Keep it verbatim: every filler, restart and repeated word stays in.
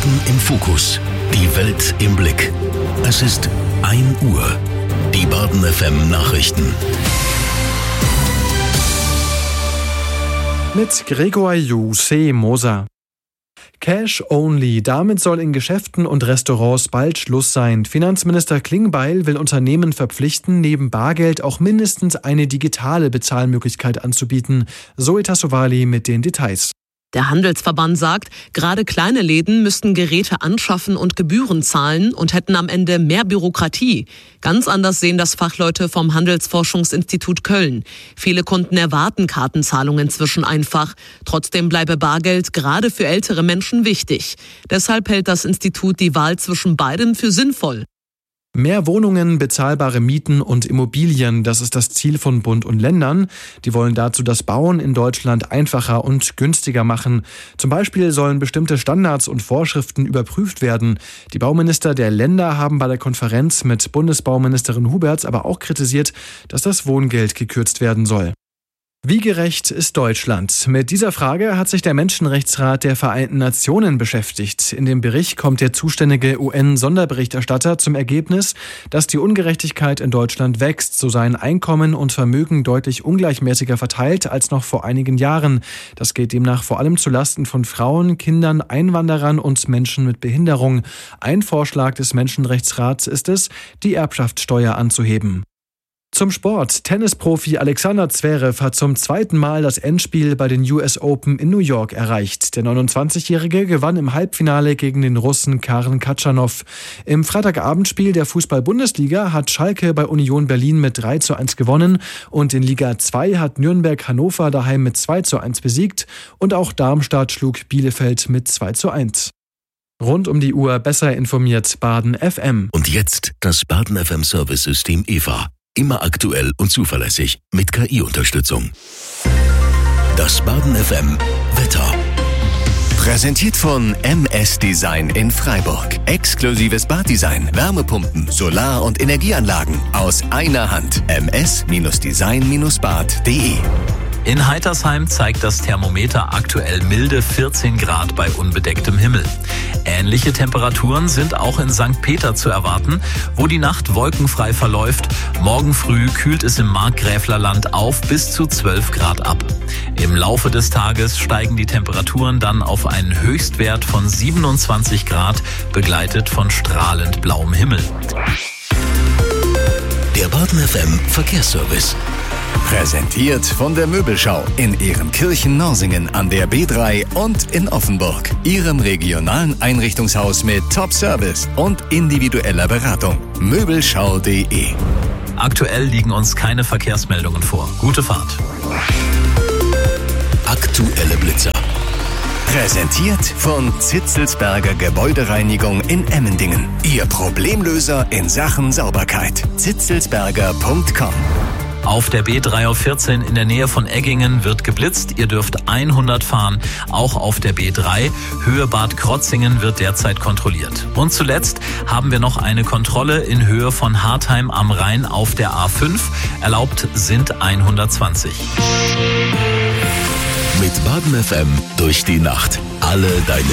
Baden im Fokus. Die Welt im Blick. Es ist ein Uhr. Die Baden F M Nachrichten. Mit Gregor Juse Moser. Cash only. Damit soll in Geschäften und Restaurants bald Schluss sein. Finanzminister Klingbeil will Unternehmen verpflichten, neben Bargeld auch mindestens eine digitale Bezahlmöglichkeit anzubieten. Zoe Tassovali mit den Details. Der Handelsverband sagt, gerade kleine Läden müssten Geräte anschaffen und Gebühren zahlen und hätten am Ende mehr Bürokratie. Ganz anders sehen das Fachleute vom Handelsforschungsinstitut Köln. Viele Kunden erwarten Kartenzahlungen inzwischen einfach. Trotzdem bleibe Bargeld gerade für ältere Menschen wichtig. Deshalb hält das Institut die Wahl zwischen beidem für sinnvoll. Mehr Wohnungen, bezahlbare Mieten und Immobilien, das ist das Ziel von Bund und Ländern. Die wollen dazu das Bauen in Deutschland einfacher und günstiger machen. Zum Beispiel sollen bestimmte Standards und Vorschriften überprüft werden. Die Bauminister der Länder haben bei der Konferenz mit Bundesbauministerin Huberts aber auch kritisiert, dass das Wohngeld gekürzt werden soll. Wie gerecht ist Deutschland? Mit dieser Frage hat sich der Menschenrechtsrat der Vereinten Nationen beschäftigt. In dem Bericht kommt der zuständige U N-Sonderberichterstatter zum Ergebnis, dass die Ungerechtigkeit in Deutschland wächst. So seien Einkommen und Vermögen deutlich ungleichmäßiger verteilt als noch vor einigen Jahren. Das geht demnach vor allem zulasten von Frauen, Kindern, Einwanderern und Menschen mit Behinderung. Ein Vorschlag des Menschenrechtsrats ist es, die Erbschaftssteuer anzuheben. Zum Sport. Tennisprofi Alexander Zverev hat zum zweiten Mal das Endspiel bei den U S Open in New York erreicht. Der neunundzwanzigjährige gewann im Halbfinale gegen den Russen Karen Khachanov. Im Freitagabendspiel der Fußball-Bundesliga hat Schalke bei Union Berlin mit drei zu eins gewonnen und in Liga zwei hat Nürnberg Hannover daheim mit zwei zu eins besiegt und auch Darmstadt schlug Bielefeld mit zwei zu eins. Rund um die Uhr besser informiert Baden F M. Und jetzt das Baden F M Service-System E V A. Immer aktuell und zuverlässig mit K I-Unterstützung. Das Baden F M Wetter. Präsentiert von M S Design in Freiburg. Exklusives Baddesign, Wärmepumpen, Solar- und Energieanlagen aus einer Hand. m s design bad punkt d e. In Heitersheim zeigt das Thermometer aktuell milde vierzehn Grad bei unbedecktem Himmel. Ähnliche Temperaturen sind auch in Sankt Peter zu erwarten, wo die Nacht wolkenfrei verläuft. Morgen früh kühlt es im Markgräflerland auf bis zu zwölf Grad ab. Im Laufe des Tages steigen die Temperaturen dann auf einen Höchstwert von siebenundzwanzig Grad, begleitet von strahlend blauem Himmel. Der Baden F M Verkehrsservice. Präsentiert von der Möbelschau in Ehrenkirchen-Norsingen an der B drei und in Offenburg. Ihrem regionalen Einrichtungshaus mit Top-Service und individueller Beratung. Möbelschau punkt d e. Aktuell liegen uns keine Verkehrsmeldungen vor. Gute Fahrt. Aktuelle Blitzer. Präsentiert von Zitzelsberger Gebäudereinigung in Emmendingen. Ihr Problemlöser in Sachen Sauberkeit. zitzelsberger punkt com. Auf der B drei vierzehn in der Nähe von Eggingen wird geblitzt. Ihr dürft hundert fahren. Auch auf der B drei Höhe Bad Krotzingen wird derzeit kontrolliert. Und zuletzt haben wir noch eine Kontrolle in Höhe von Hartheim am Rhein auf der A fünf. Erlaubt sind hundertzwanzig. Mit Baden F M durch die Nacht. Alle deine